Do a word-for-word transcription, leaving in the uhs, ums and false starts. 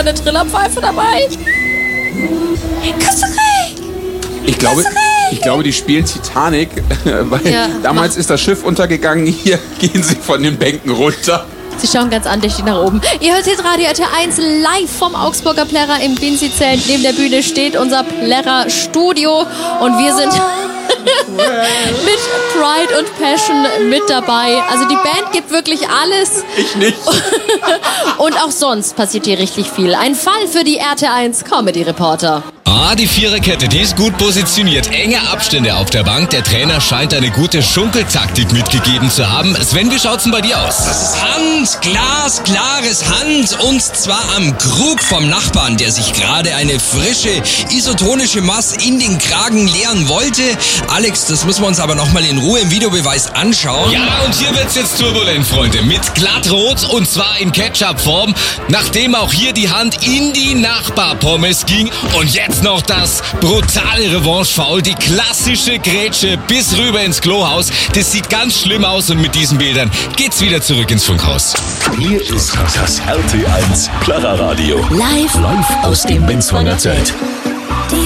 eine Trillerpfeife dabei? Costa Rica! Ich glaube, ich glaube, die spielen Titanic, weil Ja, damals mach. ist das Schiff untergegangen. Hier gehen sie von den Bänken runter. Sie schauen ganz andächtig nach oben. Ihr hört jetzt Radio R T L eins live vom Augsburger Plärrer im Binzi-Zelt. Neben der Bühne steht unser Plärrer-Studio und wir sind mit Pride und Passion mit dabei. Also die Band gibt wirklich alles. Ich nicht. Und auch sonst passiert hier richtig viel. Ein Fall für die R T L eins Comedy-Reporter. Ah, die Viererkette, die ist gut positioniert. Enge Abstände auf der Bank. Der Trainer scheint eine gute Schunkeltaktik mitgegeben zu haben. Sven, wie schaut's denn bei dir aus? Das ist Hand, Glas, klares Hand. Und zwar am Krug vom Nachbarn, der sich gerade eine frische, isotonische Maß in den Kragen leeren wollte. Alex, das müssen wir uns aber nochmal in Ruhe im Videobeweis anschauen. Ja, und hier wird's jetzt turbulent, Freunde. Mit glattrot und zwar in Ketchup-Form. Nachdem auch hier die Hand in die Nachbarpommes ging. Und jetzt noch das brutale Revanche-Foul. Die klassische Grätsche bis rüber ins Klohaus. Das sieht ganz schlimm aus und mit diesen Bildern geht's wieder zurück ins Funkhaus. Hier ist das R T L eins Plärrer Radio. Live, Live aus dem Benzwanger Zelt.